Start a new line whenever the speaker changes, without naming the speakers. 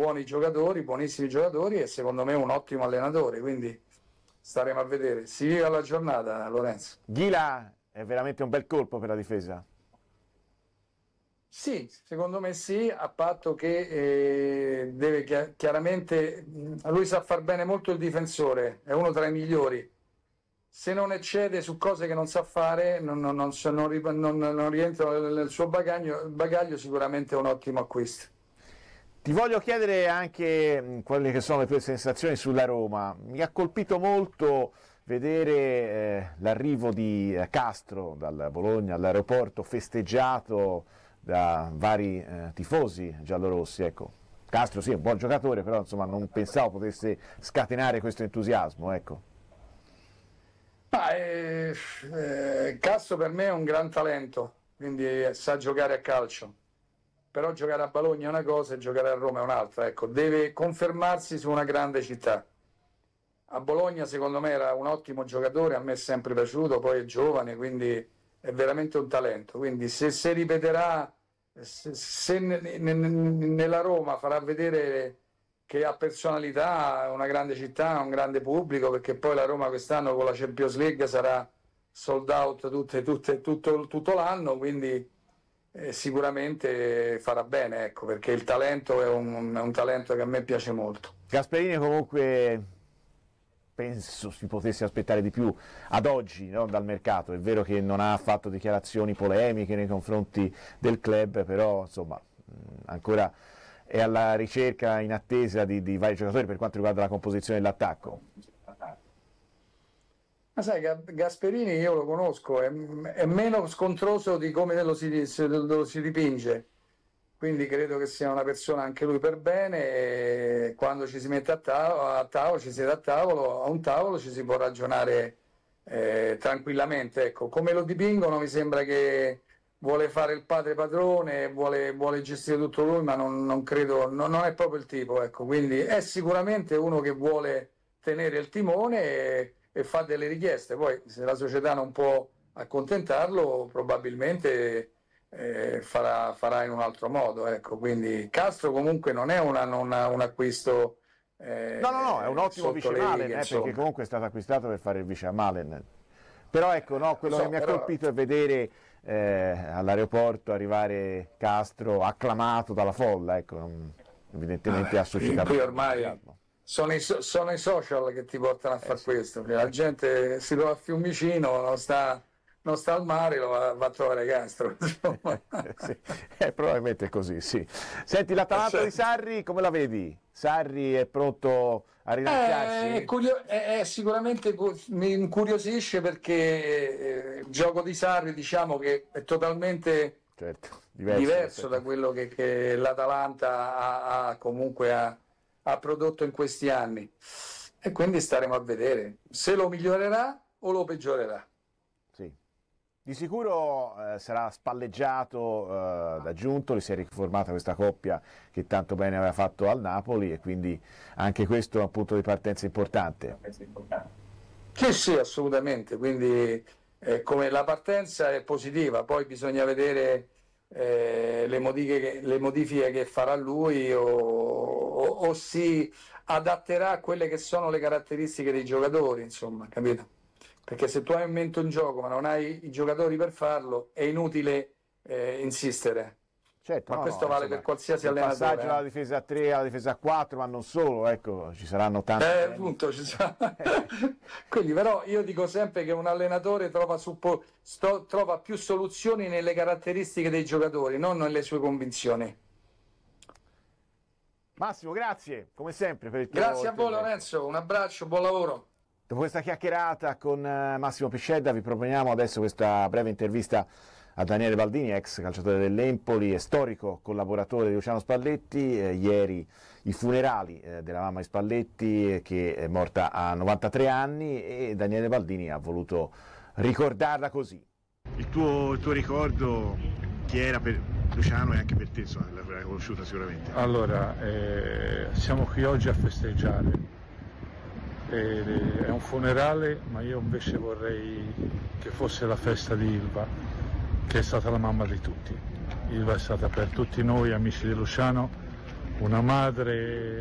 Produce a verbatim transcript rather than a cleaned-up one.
buoni giocatori, buonissimi giocatori e secondo me un ottimo allenatore, quindi staremo a vedere. Si vive la giornata, Lorenzo.
Ghila è veramente un bel colpo per la difesa?
Sì, secondo me sì, a patto che eh, deve chi- chiaramente, mh, lui sa far bene molto il difensore, è uno tra i migliori. Se non eccede su cose che non sa fare, non, non, non, non, ri- non- non rientrano nel nel suo bagaglio, bagaglio, sicuramente è un ottimo acquisto.
Ti voglio chiedere anche mh, quelle che sono le tue sensazioni sulla Roma. Mi ha colpito molto vedere eh, l'arrivo di eh, Castro dal Bologna all'aeroporto festeggiato da vari eh, tifosi giallorossi. Ecco. Castro sì, è un buon giocatore, però insomma non pensavo potesse scatenare questo entusiasmo. Ecco.
Ma, eh, eh, Castro per me è un gran talento, quindi eh, sa giocare a calcio. Però giocare a Bologna è una cosa e giocare a Roma è un'altra, ecco, deve confermarsi su una grande città. A Bologna secondo me era un ottimo giocatore, a me è sempre piaciuto, poi è giovane, quindi è veramente un talento. Quindi se, se ripeterà, se, se ne- ne- nella Roma farà vedere che ha personalità, è una grande città, un grande pubblico, perché poi la Roma quest'anno con la Champions League sarà sold out tutte, tutte, tutto, tutto l'anno, quindi eh, sicuramente farà bene, ecco, perché il talento è un, è un talento che a me piace molto.
Gasperini comunque penso si potesse aspettare di più ad oggi, no, dal mercato. È vero che non ha fatto dichiarazioni polemiche nei confronti del club, però insomma mh, ancora è alla ricerca, in attesa di, di vari giocatori per quanto riguarda la composizione dell'attacco.
Ma sai, Gasperini io lo conosco, è, è meno scontroso di come lo si, lo si dipinge, quindi credo che sia una persona anche lui per bene e quando ci si mette a tavolo, a tavolo, ci siede a tavolo, a un tavolo ci si può ragionare eh, tranquillamente. Ecco, come lo dipingono mi sembra che vuole fare il padre padrone, vuole, vuole gestire tutto lui, ma non, non credo, non, non è proprio il tipo, ecco, quindi è sicuramente uno che vuole tenere il timone e, e fa delle richieste, poi se la società non può accontentarlo probabilmente eh, farà, farà in un altro modo, ecco. Quindi Castro comunque non è una, non ha un acquisto eh,
No, no, no, è un ottimo vice Malen, eh, perché comunque è stato acquistato per fare il vice a Malen. Però ecco, no, quello so, che mi ha però... colpito è vedere eh, all'aeroporto arrivare Castro acclamato dalla folla, ecco, evidentemente ha suscitato.
Qui ormai sono i, sono i social che ti portano a fare eh, sì. questo, la gente si trova a Fiumicino, non sta, non sta al mare, lo va, va a trovare Castro.
sì, è probabilmente così, sì. Senti, l'Atalanta eh, di Sarri come la vedi? Sarri è pronto a rilanciarsi?
È, curio- è, è sicuramente mi incuriosisce perché eh, il gioco di Sarri diciamo che è totalmente
certo, diverso,
diverso
certo.
da quello che, che l'Atalanta ha, ha comunque ha, ha prodotto in questi anni e quindi staremo a vedere se lo migliorerà o lo peggiorerà.
Sì. Di sicuro eh, sarà spalleggiato eh, da Giuntoli, si è riformata questa coppia che tanto bene aveva fatto al Napoli e quindi anche questo è un punto di partenza importante.
Sì, sì, assolutamente, quindi eh, come la partenza è positiva, poi bisogna vedere eh, le, modifiche, le modifiche che farà lui o, o, o si adatterà a quelle che sono le caratteristiche dei giocatori, insomma, capito? Perché se tu hai in mente un gioco ma non hai i giocatori per farlo è inutile eh, insistere.
Certo,
ma
no,
questo
no,
vale
insomma,
per qualsiasi
il
allenatore.
passaggio
eh.
dalla difesa a tre alla difesa a quattro, ma non solo, ecco, ci saranno tanti.
Eh, appunto, ci sarà... Quindi però io dico sempre che un allenatore trova, suppo... sto... trova più soluzioni nelle caratteristiche dei giocatori, non nelle sue convinzioni.
Massimo, grazie, come sempre. Per il tuo
Grazie a voi
intervento.
Lorenzo, un abbraccio, buon lavoro.
Dopo questa chiacchierata con Massimo Piscedda vi proponiamo adesso questa breve intervista a Daniele Baldini, ex calciatore dell'Empoli e storico collaboratore di Luciano Spalletti. Eh, ieri i funerali eh, della mamma di Spalletti eh, che è morta a novantatré anni e Daniele Baldini ha voluto ricordarla così.
Il tuo, il tuo ricordo chi era per Luciano e anche per te, insomma, l'avrai conosciuta sicuramente.
Allora, eh, siamo qui oggi a festeggiare. È un funerale, ma io invece vorrei che fosse la festa di Ilva, che è stata la mamma di tutti. Ilva è stata per tutti noi amici di Luciano una madre